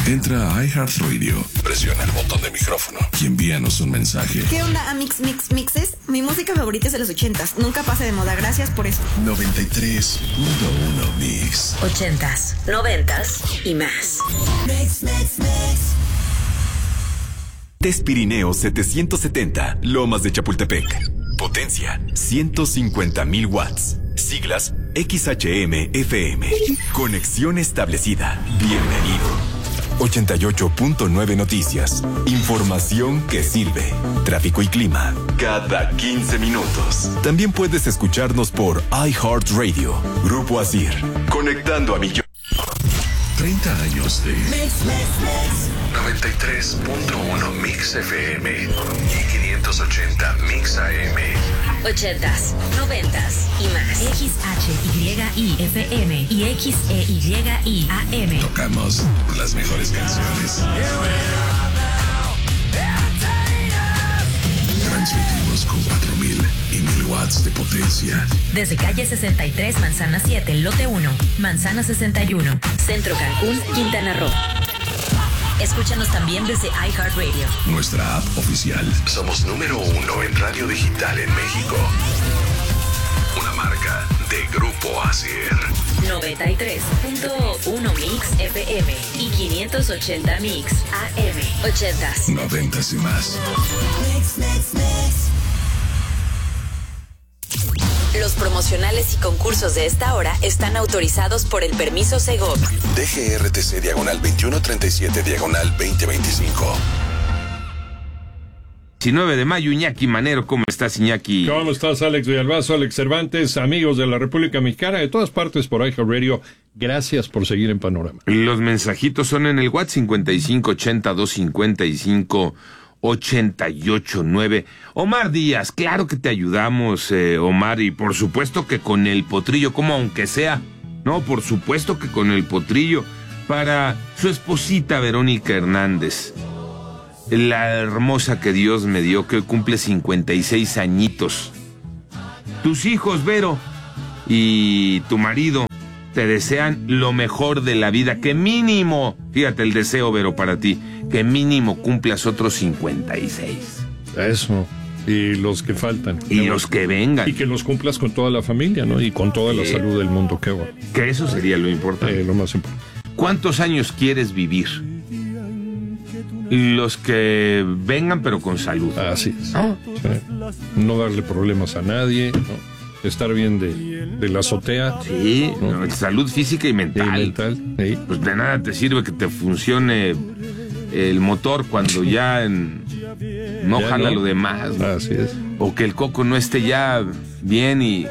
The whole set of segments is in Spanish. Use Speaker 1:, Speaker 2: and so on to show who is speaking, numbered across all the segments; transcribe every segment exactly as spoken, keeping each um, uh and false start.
Speaker 1: Entra a iHeartRadio, presiona el botón de micrófono y envíanos un mensaje.
Speaker 2: ¿Qué onda, Amix Mix Mixes? Mi música favorita es de los ochentas. Nunca pasa de moda. Gracias por eso.
Speaker 1: noventa y tres punto uno Mix.
Speaker 3: Ochentas, noventas y más.
Speaker 4: Mix, mix, mix.
Speaker 5: Test Pirineo setecientos setenta, Lomas de Chapultepec. Potencia, ciento cincuenta mil watts. Siglas, X H M F M. Conexión establecida. Bienvenido. ochenta y ocho punto nueve Noticias. Información que sirve. Tráfico y clima. Cada quince minutos. También puedes escucharnos por iHeartRadio. Grupo Asir. Conectando a millones.
Speaker 1: treinta años de
Speaker 4: Mix, mix, mix.
Speaker 1: noventa y tres punto uno Mix F M y quinientos ochenta Mix A M.
Speaker 3: Ochentas, noventas y más. X H Y I F M y X E Y I A M.
Speaker 1: Tocamos las mejores canciones. Transmitimos con cuatro mil y mil watts de potencia.
Speaker 3: Desde calle sesenta y tres, Manzana siete, Lote uno, Manzana sesenta y uno, Centro Cancún, Quintana Roo. Escúchanos también desde iHeartRadio.
Speaker 1: Nuestra app oficial. Somos número uno en radio digital en México. Una marca de Grupo Asir.
Speaker 3: noventa y tres punto uno Mix F M y quinientos ochenta Mix A M. Ochentas.
Speaker 1: Noventas y más.
Speaker 4: Mix, mix, mix.
Speaker 3: Los promocionales y concursos de esta hora están autorizados por el permiso Segov.
Speaker 1: D G R T C diagonal veintiuno treinta y siete diagonal veinte veinticinco.
Speaker 6: diecinueve de mayo, Iñaki Manero, ¿cómo estás, Iñaki?
Speaker 7: ¿Cómo estás, Alex Villalbazo, Alex Cervantes, amigos de la República Mexicana, de todas partes por iHeartRadio? Gracias por seguir en Panorama.
Speaker 6: Los mensajitos son en el WhatsApp cincuenta y cinco ochenta, doscientos cincuenta y cinco ochenta y ocho nueve. Omar Díaz, claro que te ayudamos, eh, Omar, y por supuesto que con el potrillo, como aunque sea, no, por supuesto que con el potrillo, para su esposita Verónica Hernández, la hermosa que Dios me dio, que hoy cumple cincuenta y seis añitos. Tus hijos, Vero, y tu marido te desean lo mejor de la vida, que mínimo, fíjate el deseo, Vero, para ti, que mínimo cumplas otros cincuenta y seis.
Speaker 7: Eso, y los que faltan.
Speaker 6: Y los que vengan.
Speaker 7: Y que los cumplas con toda la familia, ¿no? Y con toda la
Speaker 6: eh,
Speaker 7: salud del mundo, qué bueno.
Speaker 6: Que eso sería lo importante.
Speaker 7: Eh, lo más importante.
Speaker 6: ¿Cuántos años quieres vivir? Los que vengan, pero con salud.
Speaker 7: Así es.
Speaker 6: ¿No?
Speaker 7: Sí. No darle problemas a nadie, ¿no? Estar bien de, de la azotea.
Speaker 6: Sí,
Speaker 7: ¿no?
Speaker 6: No, salud física y mental.
Speaker 7: Y mental, sí.
Speaker 6: Pues de nada te sirve que te funcione el motor cuando ya en, no
Speaker 7: Ya
Speaker 6: jala
Speaker 7: no.
Speaker 6: lo demás, ¿no?
Speaker 7: Así es.
Speaker 6: O que el coco no esté ya bien y, y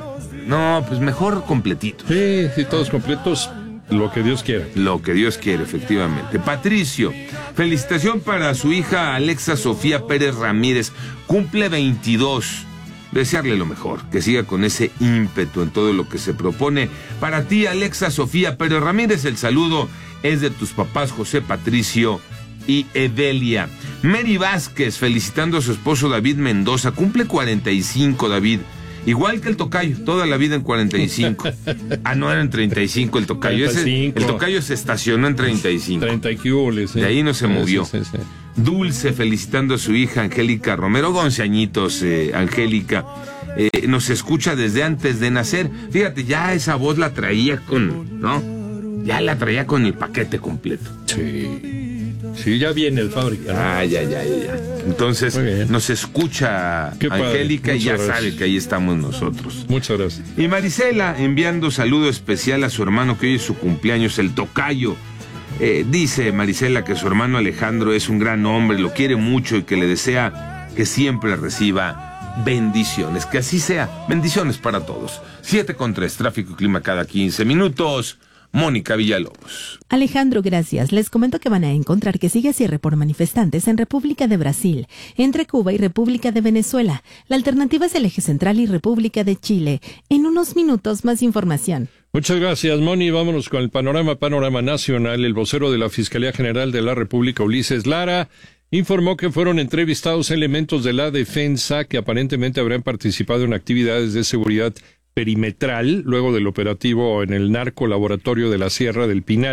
Speaker 6: no, pues mejor completito.
Speaker 7: Sí, sí, todos completos, lo que Dios quiera.
Speaker 6: Lo que Dios quiere, efectivamente. Patricio, felicitación para su hija Alexa Sofía Pérez Ramírez, cumple veintidós. Desearle lo mejor, que siga con ese ímpetu en todo lo que se propone. Para ti, Alexa Sofía Pérez Ramírez, el saludo es de tus papás José Patricio y Evelia. Mary Vázquez, felicitando a su esposo David Mendoza, cumple cuarenta y cinco, David. Igual que el tocayo, toda la vida en cuarenta y cinco. Ah, no, era en treinta y cinco el tocayo.
Speaker 7: treinta y cinco.
Speaker 6: Ese, el tocayo se estacionó en treinta y cinco.
Speaker 7: treinta y cuboles, sí.
Speaker 6: De ahí no se movió.
Speaker 7: Sí, sí, sí.
Speaker 6: Dulce, felicitando a su hija Angélica Romero, once añitos, eh, Angélica. Eh, nos escucha desde antes de nacer. Fíjate, ya esa voz la traía con, ¿no? Ya la traía con el paquete completo.
Speaker 7: Sí. Sí, ya viene el fábrica, ¿no?
Speaker 6: Ah, ya, ya, ya, ya. Entonces, nos escucha
Speaker 7: Qué padre.
Speaker 6: Angélica y ya
Speaker 7: Muchas
Speaker 6: sabe
Speaker 7: gracias.
Speaker 6: que ahí estamos nosotros.
Speaker 7: Muchas gracias.
Speaker 6: Y Marisela, enviando saludo especial a su hermano que hoy es su cumpleaños, el tocayo. Eh, dice Marisela que su hermano Alejandro es un gran hombre, lo quiere mucho y que le desea que siempre reciba bendiciones. Que así sea. Bendiciones para todos. siete con tres, tráfico y clima cada quince minutos. Mónica Villalobos.
Speaker 8: Alejandro, gracias. Les comento que van a encontrar que sigue cierre por manifestantes en República de Brasil, entre Cuba y República de Venezuela. La alternativa es el Eje Central y República de Chile. En unos minutos, más información.
Speaker 7: Muchas gracias, Moni. Vámonos con el panorama, panorama nacional. El vocero de la Fiscalía General de la República, Ulises Lara, informó que fueron entrevistados elementos de la defensa que aparentemente habrían participado en actividades de seguridad perimetral luego del operativo en el narco laboratorio de la Sierra del Pinal,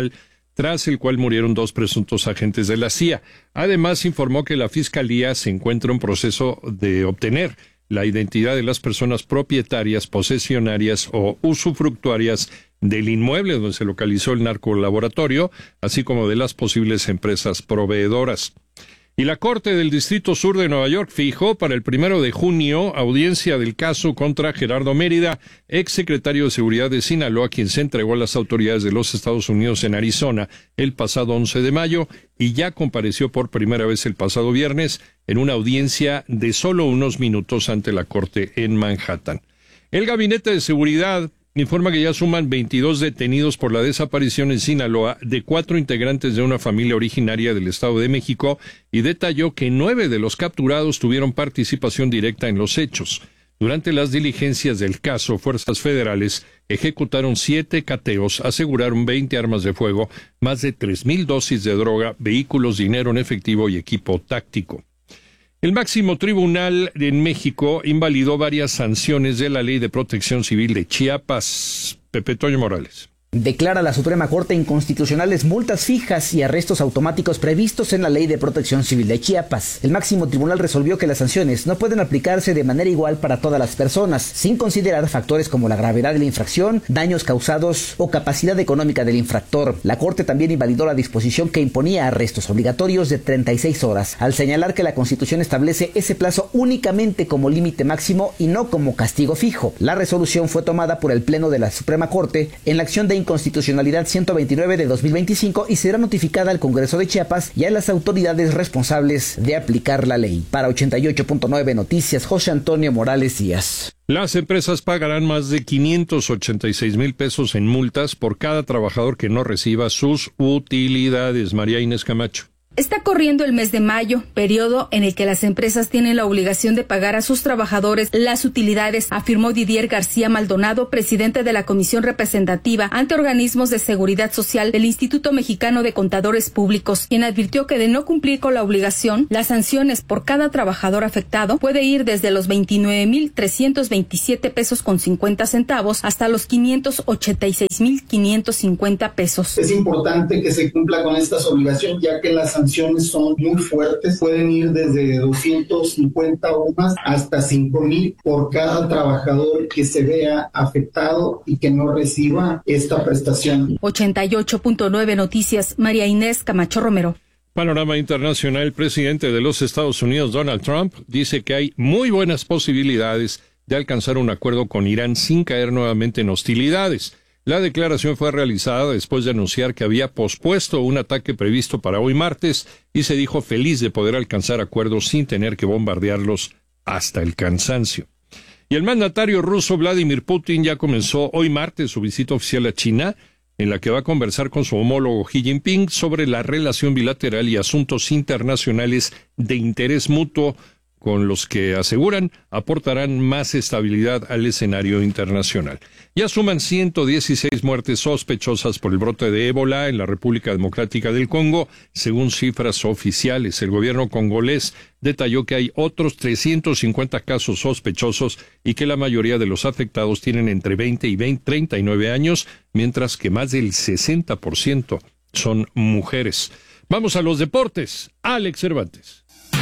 Speaker 7: tras el cual murieron dos presuntos agentes de la C I A. Además, informó que la Fiscalía se encuentra en proceso de obtener la identidad de las personas propietarias, posesionarias o usufructuarias del inmueble donde se localizó el narcolaboratorio, así como de las posibles empresas proveedoras. Y la Corte del Distrito Sur de Nueva York fijó para el primero de junio audiencia del caso contra Gerardo Mérida, exsecretario de Seguridad de Sinaloa, quien se entregó a las autoridades de los Estados Unidos en Arizona el pasado once de mayo y ya compareció por primera vez el pasado viernes en una audiencia de solo unos minutos ante la Corte en Manhattan. El Gabinete de Seguridad informa que ya suman veintidós detenidos por la desaparición en Sinaloa de cuatro integrantes de una familia originaria del Estado de México y detalló que nueve de los capturados tuvieron participación directa en los hechos. Durante las diligencias del caso, fuerzas federales ejecutaron siete cateos, aseguraron veinte armas de fuego, más de tres mil dosis de droga, vehículos, dinero en efectivo y equipo táctico. El máximo tribunal en México invalidó varias sanciones de la Ley de Protección Civil de Chiapas. Pepe Toño Morales.
Speaker 9: Declara la Suprema Corte inconstitucionales multas fijas y arrestos automáticos previstos en la Ley de Protección Civil de Chiapas. El máximo tribunal resolvió que las sanciones no pueden aplicarse de manera igual para todas las personas, sin considerar factores como la gravedad de la infracción, daños causados o capacidad económica del infractor. La Corte también invalidó la disposición que imponía arrestos obligatorios de treinta y seis horas, al señalar que la Constitución establece ese plazo únicamente como límite máximo y no como castigo fijo. La resolución fue tomada por el Pleno de la Suprema Corte en la acción de inconstitucionalidad ciento veintinueve de dos mil veinticinco y será notificada al Congreso de Chiapas y a las autoridades responsables de aplicar la ley. Para ochenta y ocho punto nueve Noticias, José Antonio Morales Díaz.
Speaker 7: Las empresas pagarán más de quinientos ochenta y seis mil pesos en multas por cada trabajador que no reciba sus utilidades. María Inés Camacho.
Speaker 10: Está corriendo el mes de mayo, periodo en el que las empresas tienen la obligación de pagar a sus trabajadores las utilidades, afirmó Didier García Maldonado, presidente de la Comisión Representativa ante Organismos de Seguridad Social del Instituto Mexicano de Contadores Públicos, quien advirtió que de no cumplir con la obligación, las sanciones por cada trabajador afectado puede ir desde los veintinueve mil trescientos veintisiete pesos con cincuenta centavos hasta los quinientos ochenta y seis mil quinientos cincuenta pesos.
Speaker 11: Es importante que se cumpla con estas obligaciones, ya que las sanciones son muy fuertes, pueden ir desde doscientos cincuenta o más hasta cinco mil por cada trabajador que se vea afectado y que no reciba esta prestación.
Speaker 10: ochenta y ocho punto nueve Noticias, María Inés Camacho Romero.
Speaker 7: Panorama internacional. El presidente de los Estados Unidos, Donald Trump, dice que hay muy buenas posibilidades de alcanzar un acuerdo con Irán sin caer nuevamente en hostilidades. La declaración fue realizada después de anunciar que había pospuesto un ataque previsto para hoy martes y se dijo feliz de poder alcanzar acuerdos sin tener que bombardearlos hasta el cansancio. Y el mandatario ruso Vladimir Putin ya comenzó hoy martes su visita oficial a China, en la que va a conversar con su homólogo Xi Jinping sobre la relación bilateral y asuntos internacionales de interés mutuo, con los que aseguran aportarán más estabilidad al escenario internacional. Ya suman ciento dieciséis muertes sospechosas por el brote de ébola en la República Democrática del Congo, según cifras oficiales. El gobierno congolés detalló que hay otros trescientos cincuenta casos sospechosos y que la mayoría de los afectados tienen entre veinte y treinta y nueve años, mientras que más del sesenta por ciento son mujeres. Vamos a los deportes. Alex Cervantes.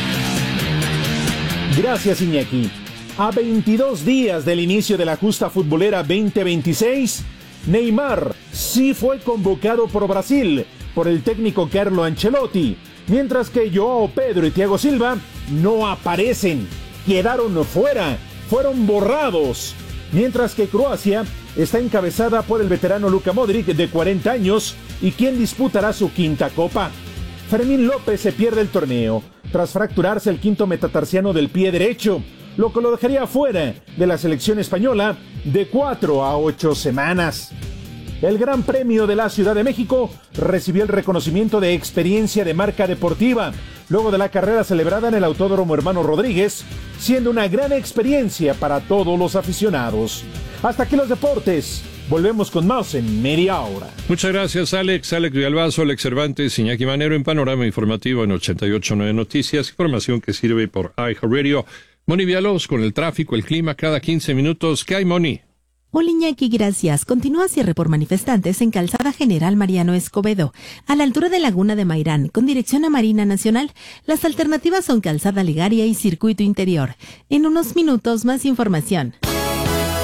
Speaker 12: Gracias, Iñaki. A veintidós días del inicio de la justa futbolera veinte veintiséis, Neymar sí fue convocado por Brasil por el técnico Carlo Ancelotti, mientras que Joao Pedro y Thiago Silva no aparecen, quedaron fuera, fueron borrados, mientras que Croacia está encabezada por el veterano Luka Modric de cuarenta años y quien disputará su quinta copa. Fermín López se pierde el torneo tras fracturarse el quinto metatarsiano del pie derecho, lo que lo dejaría fuera de la selección española de cuatro a ocho semanas. El Gran Premio de la Ciudad de México recibió el reconocimiento de experiencia de marca deportiva, luego de la carrera celebrada en el Autódromo Hermano Rodríguez, siendo una gran experiencia para todos los aficionados. Hasta aquí los deportes. Volvemos con más en media hora.
Speaker 7: Muchas gracias, Alex. Alex Villalbazo, Alex Cervantes, Iñaki Manero en Panorama Informativo en ochenta y ocho punto nueve Noticias. Información que sirve por iHeartRadio. Moni Villalobos con el tráfico, el clima cada quince minutos. ¿Qué hay, Moni?
Speaker 8: Hola Iñaki, gracias. Continúa cierre por manifestantes en Calzada General Mariano Escobedo, a la altura de Laguna de Mairán, con dirección a Marina Nacional. Las alternativas son Calzada Legaria y Circuito Interior. En unos minutos, más información.